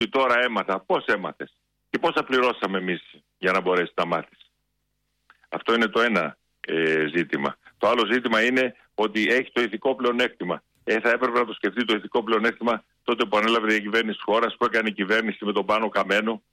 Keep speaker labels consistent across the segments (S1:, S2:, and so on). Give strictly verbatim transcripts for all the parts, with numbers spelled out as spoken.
S1: τώρα έμαθα. Πώς έμαθες και πόσα πληρώσαμε εμείς για να μπορέσεις να μάθεις? Αυτό είναι το ένα ε, ζήτημα. Το άλλο ζήτημα είναι ότι έχει το ηθικό πλεονέκτημα. Ε, θα έπρεπε να το σκεφτεί το ηθικό πλεονέκτημα τότε που ανέλαβε η διακυβέρνηση της χώρας, που έκανε η κυβέρνηση με τον Πάνο Καμένο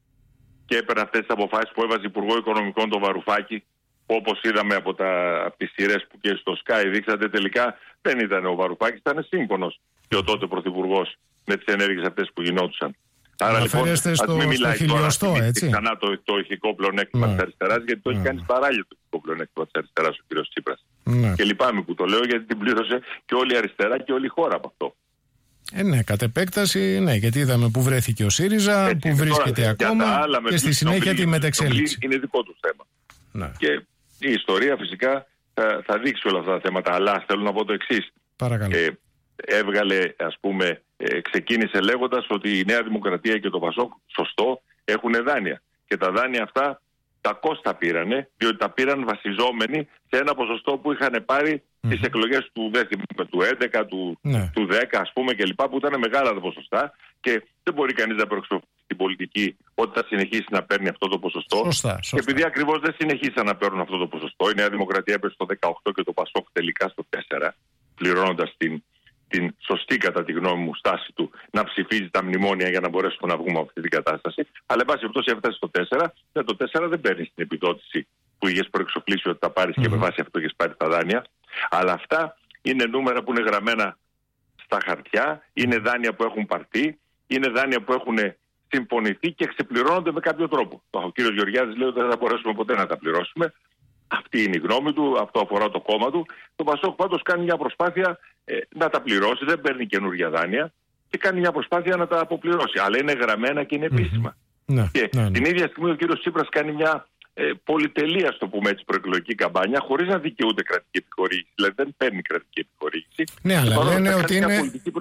S1: και έπαιρνε αυτές τις αποφάσεις, που έβαζε Υπουργό Οικονομικών τον Βαρουφάκη, που όπως είδαμε από, τα, από τις σειρές που και στο Sky δείξατε, τελικά δεν ήταν ο Βαρουφάκης, ήταν σύμφωνος και ο τότε Πρωθυπουργός με τις ενέργειες αυτές που γινόντουσαν. Άρα λοιπόν, ας μην μιλάει τώρα ξανά το, το ηθικό πλεονέκτημα της αριστεράς, γιατί το έχει κάνει παράλληλο το ηθικό πλεονέκτημα της αριστεράς ο κ. Τσίπρας. Ναι. Και λυπάμαι που το λέω, γιατί την πλήρωσε και όλη η αριστερά και όλη η χώρα από αυτό.
S2: Ε, ναι, κατ' επέκταση, ναι, γιατί είδαμε που βρέθηκε ο ΣΥΡΙΖΑ, έτσι, που βρίσκεται τώρα, ακόμα και στη συνέχεια τη μετεξέλιξη.
S1: Είναι δικό του θέμα.
S2: Ναι.
S1: Και η ιστορία φυσικά θα, θα δείξει όλα αυτά τα θέματα. Αλλά θέλω να πω το εξής.
S2: Παρακαλώ. Ε,
S1: έβγαλε, ας πούμε, ε, ξεκίνησε λέγοντας ότι η Νέα Δημοκρατία και το Πασόκ, σωστό, έχουν δάνεια. Και τα δάνεια αυτά τα κόστα πήρανε, διότι τα πήραν βασιζόμενοι σε ένα ποσοστό που είχαν πάρει mm. τις εκλογές του, του έντεκα, του,
S2: ναι.
S1: του δέκα, ας πούμε, κλπ. Που ήταν μεγάλα τα ποσοστά. Και δεν μπορεί κανείς να προεξοφλήσει την πολιτική ότι θα συνεχίσει να παίρνει αυτό το ποσοστό.
S2: Σωστά, σωστά.
S1: Και επειδή ακριβώς δεν συνεχίσαν να παίρνουν αυτό το ποσοστό, η Νέα Δημοκρατία έπεσε στο δεκαοκτώ και το Πασόκ τελικά στο τέσσερα, πληρώνοντας την, την σωστή, κατά τη γνώμη μου, στάση του να ψηφίζει τα μνημόνια για να μπορέσουμε να βγούμε από αυτή την κατάσταση. Αλλά εν πάση περιπτώσει έφτασε στο τέσσερα. Με το τέσσερα δεν παίρνει την επιδότηση που είχες προεξοφλήσει ότι θα πάρεις mm-hmm. και με βάση αυτό είχες πάρει τα δάνεια. Αλλά αυτά είναι νούμερα που είναι γραμμένα στα χαρτιά, είναι δάνεια που έχουν πάρθει, είναι δάνεια που έχουν συμφωνηθεί και ξεπληρώνονται με κάποιο τρόπο. Ο κ. Γεωργιάδης λέει ότι δεν θα μπορέσουμε ποτέ να τα πληρώσουμε. Αυτή είναι η γνώμη του, αυτό αφορά το κόμμα του. Το Πασόκ πάντως κάνει μια προσπάθεια ε, να τα πληρώσει, δεν παίρνει καινούργια δάνεια και κάνει μια προσπάθεια να τα αποπληρώσει. Αλλά είναι γραμμένα και είναι επίσημα.
S2: Mm-hmm.
S1: Και ναι, ναι. την ίδια στιγμή ο κ. Τσίπρας κάνει μια ε, πολυτελεία, στο πούμε έτσι, προεκλογική καμπάνια, χωρίς να δικαιούται κρατική επιχορήγηση. Δηλαδή δεν παίρνει κρατική επιχορήγηση.
S2: Ναι, αλλά λένε ότι είναι,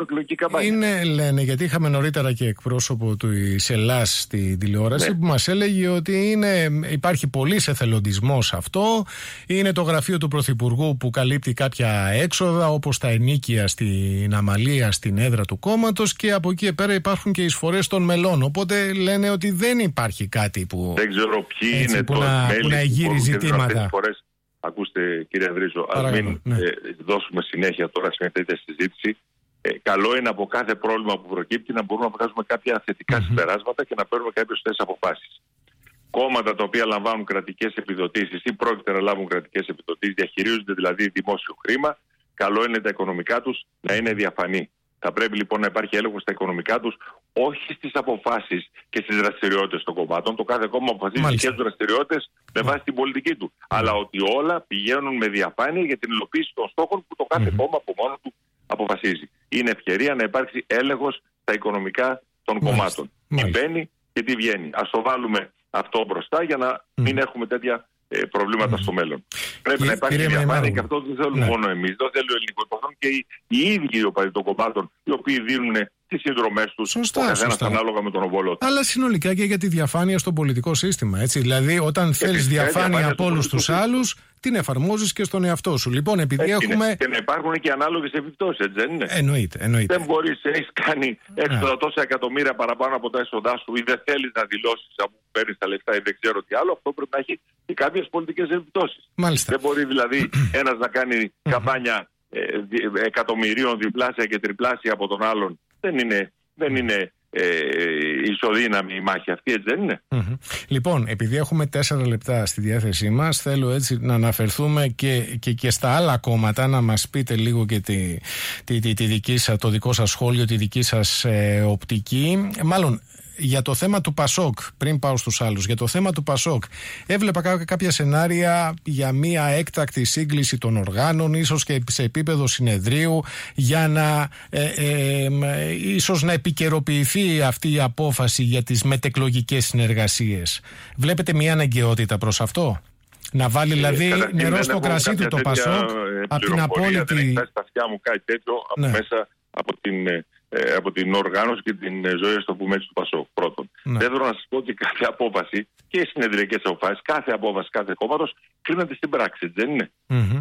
S1: είναι,
S2: λένε, γιατί είχαμε νωρίτερα και εκπρόσωπο του ΕΛΑΣ στη τηλεόραση, ναι, που μας έλεγε ότι είναι, υπάρχει πολύς εθελοντισμός αυτό. Είναι το γραφείο του Πρωθυπουργού που καλύπτει κάποια έξοδα, όπως τα ενίκια στην Αμαλία, στην έδρα του κόμματος, και από εκεί πέρα υπάρχουν και εισφορές των μελών. Οπότε λένε ότι δεν υπάρχει κάτι που.
S1: Δεν ξέρω ποιοι έτσι, είναι
S2: που, να, που να εγείρει ζητήματα.
S1: Φορές, ακούστε κύριε Ανδρίζο, ας μην ναι. ε, δώσουμε συνέχεια τώρα σε αυτή τη συζήτηση. Ε, καλό είναι από κάθε πρόβλημα που προκύπτει να μπορούμε να βγάζουμε κάποια θετικά mm-hmm. συμπεράσματα και να παίρνουμε κάποιες σωστές αποφάσεις. Κόμματα τα οποία λαμβάνουν κρατικές επιδοτήσεις ή πρόκειται να λάβουν κρατικές επιδοτήσεις, διαχειρίζονται δηλαδή δημόσιο χρήμα, καλό είναι τα οικονομικά τους να είναι διαφανή. Θα πρέπει λοιπόν να υπάρχει έλεγχος στα οικονομικά τους, όχι στις αποφάσεις και στις δραστηριότητες των κομμάτων. Το κάθε κόμμα αποφασίζει δικές του δραστηριότητες με βάση την πολιτική του. Mm. Αλλά ότι όλα πηγαίνουν με διαφάνεια για την υλοποίηση των στόχων που το κάθε mm. κόμμα από μόνο του αποφασίζει. Είναι ευκαιρία να υπάρξει έλεγχος στα οικονομικά των Μάλιστα. κομμάτων. Τι μπαίνει και τι βγαίνει. Ας το βάλουμε αυτό μπροστά για να mm. μην έχουμε τέτοια ε, προβλήματα mm. στο μέλλον. Πρέπει και, να υπάρχει διαφάνεια και αυτό δεν θέλουμε ναι. μόνο εμείς. Δεν θέλει ο ελληνικός κόσμο και οι, οι ίδιοι οι οπαδοί των κομμάτων, οι οποίοι δίνουν τις συνδρομές τους, ο καθένας ανάλογα με τον οβόλο του.
S2: Αλλά συνολικά και για τη διαφάνεια στο πολιτικό σύστημα. Έτσι. Δηλαδή, όταν θέλεις διαφάνεια από όλους τους άλλους, την εφαρμόζεις και στον εαυτό σου. Λοιπόν, επειδή
S1: έτσι
S2: έχουμε.
S1: Είναι. Και να υπάρχουν και ανάλογες επιπτώσεις, έτσι δεν είναι?
S2: Εννοείται, εννοείται.
S1: Δεν μπορείς, έχεις κάνει έξοδα τόσα εκατομμύρια παραπάνω από τα έσοδά σου ή δεν θέλεις να δηλώσεις από που παίρνεις τα λεφτά ή δεν ξέρω τι άλλο. Αυτό πρέπει να έχει και κάποιες πολιτικές επιπτώσεις.
S2: Μάλιστα.
S1: Δεν μπορεί δηλαδή ένας να κάνει καμπάνια ε, εκατομμυρίων διπλάσια και τριπλάσια από τον άλλον. Δεν είναι, δεν είναι ε, ισοδύναμη η μάχη αυτή, έτσι δεν είναι?
S2: Mm-hmm. Λοιπόν, επειδή έχουμε τέσσερα λεπτά στη διάθεσή μας, θέλω έτσι να αναφερθούμε και, και, και στα άλλα κόμματα, να μας πείτε λίγο και τη, τη, τη, τη δική σας, το δικό σας σχόλιο, τη δική σας ε, οπτική. Μάλλον, για το θέμα του Πασόκ, πριν πάω στους άλλους, για το θέμα του Πασόκ, έβλεπα κάποια σενάρια για μια έκτακτη σύγκληση των οργάνων, ίσως και σε επίπεδο συνεδρίου, για να ε, ε, ε, ίσως να επικαιροποιηθεί αυτή η απόφαση για τις μετεκλογικές συνεργασίες. Βλέπετε μια αναγκαιότητα προς αυτό? Να βάλει ε, δηλαδή νερό στο κρασί του το Πασόκ από την απόλυτη.
S1: Δεν έχει στα αυτιά μου κάτι τέτοιο ναι. μέσα από την. Ε, από την οργάνωση και την ε, ζωή, στο πούμε έτσι, του Πασόκ. Πρώτον. Ναι. Δεύτερον, να σας πω ότι κάθε απόφαση και οι συνεδριακές αποφάσεις, κάθε απόφαση κάθε κόμματος κρίνεται στην πράξη, δεν είναι?
S2: Mm-hmm.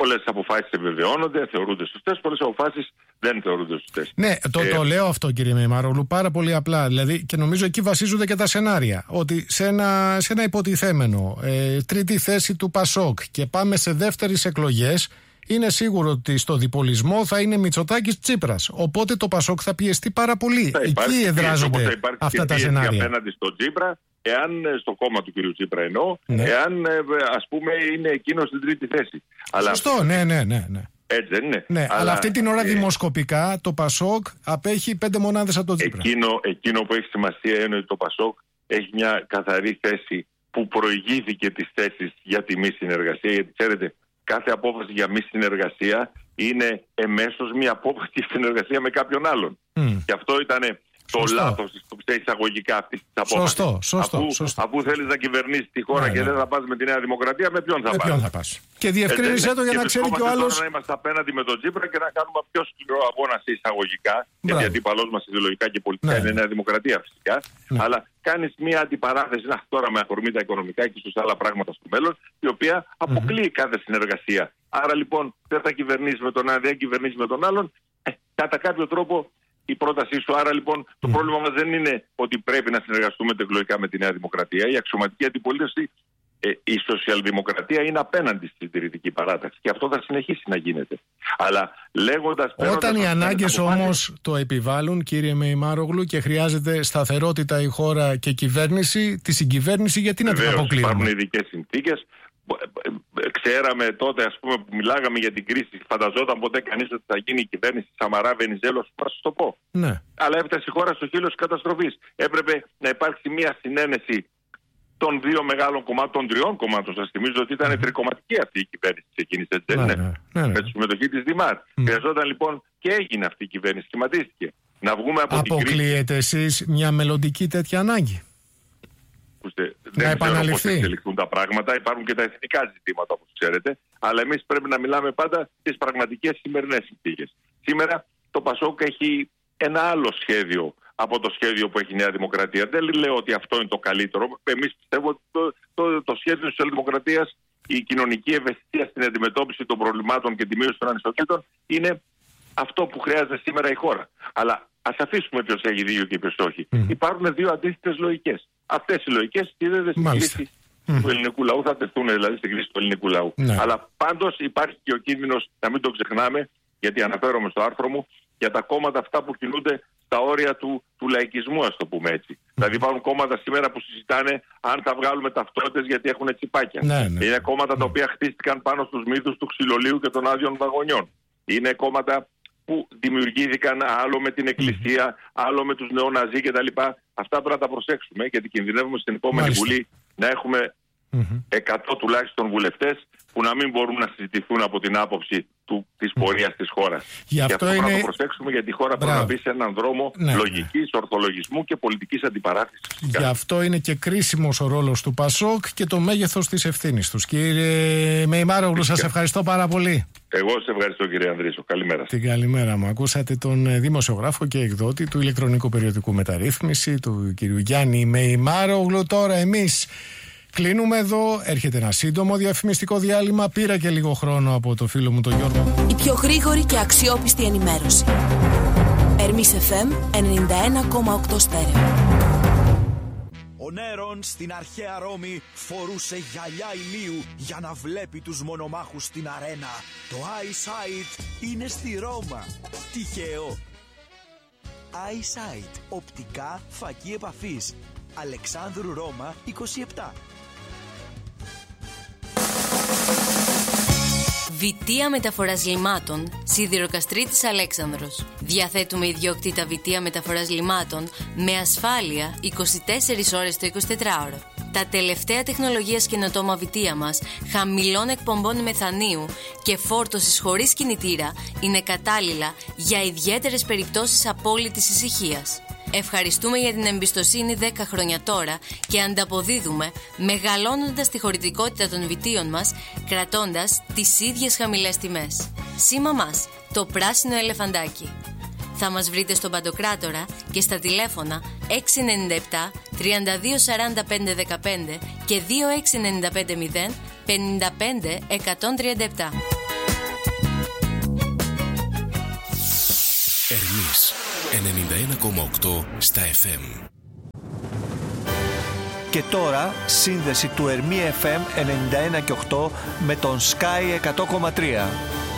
S1: πολλές αποφάσεις επιβεβαιώνονται, θεωρούνται σωστές, πολλές αποφάσεις δεν θεωρούνται σωστές.
S2: Ναι, το, ε, το λέω αυτό, κύριε Μεϊμάρογλου, πάρα πολύ απλά. Δηλαδή, και νομίζω εκεί βασίζονται και τα σενάρια. Ότι σε ένα, σε ένα υποτιθέμενο ε, τρίτη θέση του Πασόκ και πάμε σε δεύτερες εκλογές, είναι σίγουρο ότι στο διπολισμό θα είναι Μητσοτάκης Τσίπρας. Οπότε το Πασόκ θα πιεστεί πάρα πολύ.
S1: Θα
S2: Εκεί εδράζονται αυτά τα σενάρια.
S1: Απέναντι στον Τσίπρα, εάν στο κόμμα του κ. Τσίπρα εννοώ, ναι. εάν ας πούμε είναι εκείνο στην τρίτη θέση.
S2: Σωστό,
S1: Αλλά...
S2: ναι, ναι, ναι, ναι.
S1: Έτσι δεν είναι.
S2: Ναι, αλλά, αλλά αυτή την ώρα ε... δημοσκοπικά το Πασόκ απέχει πέντε μονάδες από τον Τσίπρα.
S1: Εκείνο, εκείνο που έχει σημασία είναι ότι το Πασόκ έχει μια καθαρή θέση που προηγήθηκε τις θέσεις για τη μη συνεργασία. Γιατί ξέρετε, κάθε απόφαση για μη συνεργασία είναι εμέσως μια απόφαση για συνεργασία με κάποιον άλλον. Mm. Και αυτό ήταν το λάθος σε εισαγωγικά αυτή τη απόφαση.
S2: Σωστό, σωστό,
S1: αφού,
S2: σωστό.
S1: αφού θέλεις να κυβερνήσεις τη χώρα ναι, και ναι. δεν θα πας με τη Νέα Δημοκρατία, με ποιον θα
S2: με
S1: πας.
S2: Ποιον θα πας. Και διευκρίνησέ ε, το για και να ξέρει και ο άλλος.
S1: Να είμαστε απέναντι με τον Τσίπρα και να κάνουμε πιο σκληρό αγώνα σε εισαγωγικά. Μπράβο. Γιατί αντίπαλός μας ιδεολογικά και πολιτικά ναι. είναι η Νέα Δημοκρατία φυσικά. Ναι. Αλλά κάνεις μια αντιπαράθεση να, τώρα με αφορμή τα οικονομικά και ίσως άλλα πράγματα στο μέλλον, η οποία αποκλείει mm-hmm. κάθε συνεργασία. Άρα λοιπόν δεν θα κυβερνήσεις με τον ένα, δεν κυβερνήσεις με τον άλλον. Ε, κατά κάποιο τρόπο η πρότασή σου. Άρα λοιπόν το mm. πρόβλημα μας δεν είναι ότι πρέπει να συνεργαστούμε εκλογικά με τη Νέα Δημοκρατία. Η αξιωματική αντιπολίτευση, ε, η σοσιαλδημοκρατία είναι απέναντι στην συντηρητική παράταξη και αυτό θα συνεχίσει να γίνεται. Αλλά λέγοντας...
S2: Όταν οι ανάγκες όμως το επιβάλλουν, κύριε Μεϊμάρογλου, και χρειάζεται σταθερότητα η χώρα και κυβέρνηση, τη συγκυβέρνηση, γιατί να την αποκλείουμε?
S1: Υπάρχουν ειδικές συνθήκες. Ξέραμε τότε, ας πούμε, που μιλάγαμε για την κρίση, φανταζόταν ποτέ κανείς ότι θα γίνει η κυβέρνηση Σαμαρά Βενιζέλος, θα σας το πω.
S2: Ναι.
S1: Αλλά έφτασε η χώρα στο χείλος της καταστροφής. Έπρεπε να υπάρξει μια συνένεση των δύο μεγάλων κομμάτων, των τριών κομμάτων. Σας θυμίζω ότι ήταν τρικομματική αυτή η κυβέρνηση της εκείνης, έτσι δεν είναι? Ναι, ναι, ναι. Με τη συμμετοχή της Δημάρ. Mm. Χρειαζόταν λοιπόν και έγινε αυτή η κυβέρνηση, σχηματίστηκε. Να βγούμε από την κρίση.
S2: Αποκλείετε εσείς μια μελλοντική τέτοια ανάγκη?
S1: Δεν ξέρω πώς εξελιχθούν τα πράγματα. Υπάρχουν και τα εθνικά ζητήματα, όπως ξέρετε. Αλλά εμείς πρέπει να μιλάμε πάντα στις πραγματικές σημερινές συνθήκες. Σήμερα το Πασόκ έχει ένα άλλο σχέδιο από το σχέδιο που έχει η Νέα Δημοκρατία. Δεν λέω ότι αυτό είναι το καλύτερο. Εμείς πιστεύω ότι το, το, το σχέδιο της Σοσιαλδημοκρατίας, η κοινωνική ευαισθησία στην αντιμετώπιση των προβλημάτων και τη μείωση των ανισοτήτων, είναι αυτό που χρειάζεται σήμερα η χώρα. Αλλά ας αφήσουμε ποιος έχει δίκιο και ποιος όχι. Mm. Υπάρχουν δύο αντίθετες λογικές. Αυτές οι λογικές στηρίζονται στην κρίση mm. του ελληνικού λαού, θα τεθούν δηλαδή στην κρίση του ελληνικού λαού. Ναι. Αλλά πάντως υπάρχει και ο κίνδυνος, να μην το ξεχνάμε, γιατί αναφέρομαι στο άρθρο μου, για τα κόμματα αυτά που κινούνται στα όρια του, του λαϊκισμού, ας το πούμε έτσι. Mm. Δηλαδή υπάρχουν κόμματα σήμερα που συζητάνε αν θα βγάλουμε ταυτότητες γιατί έχουν τσιπάκια. Ναι, ναι. Είναι κόμματα mm. τα οποία χτίστηκαν πάνω στους μύθους του ξυλολίου και των άδειων βαγονιών. Είναι κόμματα που δημιουργήθηκαν άλλο με την Εκκλησία, mm. άλλο με τους νεοναζί κτλ. Αυτά πρέπει να τα προσέξουμε, γιατί κινδυνεύουμε στην επόμενη Μάλιστα. Βουλή να έχουμε mm-hmm. εκατό τουλάχιστον βουλευτές που να μην μπορούν να συζητηθούν από την άποψη του, της πορείας mm. της χώρας.
S2: Γι' αυτό, αυτό
S1: είναι...
S2: πρέπει
S1: να το προσέξουμε, γιατί η χώρα Μπράβο. πρέπει να μπει σε έναν δρόμο ναι. λογικής, ορθολογισμού και πολιτικής αντιπαράθεσης.
S2: Γι' αυτό είναι και κρίσιμος ο ρόλος του Πασόκ και το μέγεθος της ευθύνης τους. Κύριε Μεϊμάρογλου, σας ευχαριστώ πάρα πολύ.
S1: Εγώ σε ευχαριστώ, κύριε Ανδρήσο. Καλημέρα.
S2: Την καλημέρα μου. Ακούσατε τον δημοσιογράφο και εκδότη του ηλεκτρονικού περιοδικού Μεταρρύθμιση, του κύριου Γιάννη Μεϊμάρογλου. Τώρα εμείς κλείνουμε εδώ. Έρχεται ένα σύντομο διαφημιστικό διάλειμμα. Πήρα και λίγο χρόνο από το φίλο μου τον Γιώργο.
S3: Η πιο γρήγορη και αξιόπιστη ενημέρωση. Ερμής εφ εμ ενενήντα ένα κόμμα οκτώ Στέρεο.
S4: Ο Νέρον στην αρχαία Ρώμη φορούσε γυαλιά ηλίου για να βλέπει τους μονομάχους στην αρένα. Το Eyesight είναι στη Ρώμα. Τυχαίο. Eyesight. Οπτικά φακή επαφής. Αλεξάνδρου Ρώμα είκοσι επτά.
S5: Βιτία Μεταφοράς Λιμάτων, Σιδηροκαστρίτης Αλέξανδρος. Διαθέτουμε ιδιόκτητα βιτία μεταφοράς λιμάτων με ασφάλεια είκοσι τέσσερις ώρες το εικοσιτετράωρο. Τα τελευταία τεχνολογίας καινοτόμα βιτία μας, χαμηλών εκπομπών μεθανίου και φόρτωσης χωρίς κινητήρα, είναι κατάλληλα για ιδιαίτερες περιπτώσεις απόλυτης ησυχίας. Ευχαριστούμε για την εμπιστοσύνη δέκα χρόνια τώρα και ανταποδίδουμε μεγαλώνοντας τη χωρητικότητα των βιτίων μας, κρατώντας τις ίδιες χαμηλές τιμές. Σήμα μας, το πράσινο ελεφαντάκι. Θα μας βρείτε στον Παντοκράτορα και στα τηλέφωνα έξι εννιά επτά τριάντα δύο σαράντα πέντε δεκαπέντε και δύο έξι εννιά πέντε μηδέν πενήντα πέντε εκατόν τριάντα επτά.
S6: ενενήντα ένα κόμμα οκτώ στα εφ εμ.
S4: Και τώρα σύνδεση του Ερμή εφ εμ ενενήντα ένα και οκτώ με τον Sky εκατό κόμμα τρία.